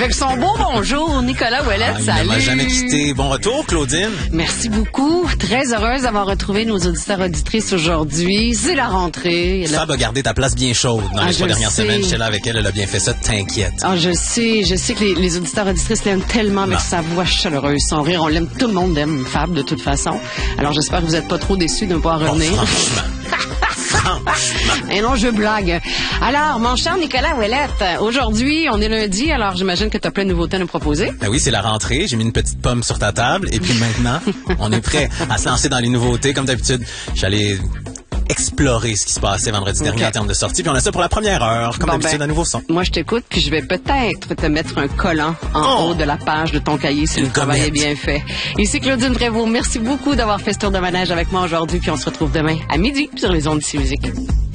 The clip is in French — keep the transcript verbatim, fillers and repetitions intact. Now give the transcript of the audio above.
Avec son beau bonjour, Nicolas Ouellette, ah, salut. Il ne m'a jamais quitté. Bon retour, Claudine. Merci beaucoup. Très heureuse d'avoir retrouvé nos auditeurs auditrices aujourd'hui. C'est la rentrée. Fab a gardé ta place bien chaude dans ah, les trois dernières sais. semaines. J'étais là avec elle, elle a bien fait ça, t'inquiète. Ah, je sais. Je sais que les, les auditeurs auditrices l'aiment tellement avec non. sa voix chaleureuse, son rire. On l'aime, tout le monde aime Fab de toute façon. Alors j'espère que vous n'êtes pas trop déçus de ne pas revenir. Bon, franchement. Et non, je blague. Alors, mon cher Nicolas Ouellette, aujourd'hui, on est lundi, alors j'imagine que tu as plein de nouveautés à nous proposer. Ben oui, c'est la rentrée. J'ai mis une petite pomme sur ta table. Et puis maintenant, on est prêt à se lancer dans les nouveautés. Comme d'habitude, j'allais explorer ce qui se passait vendredi okay. dernier en termes de sortie. Puis on a ça pour la première heure, comme bon, d'habitude, ben, à nouveau son. Moi, je t'écoute, puis je vais peut-être te mettre un collant en oh. haut de la page de ton cahier si le travail est bien fait. Ici Claudine Prévost, merci beaucoup d'avoir fait ce tour de manège avec moi aujourd'hui, puis on se retrouve demain à midi sur les ondes d'ici musique.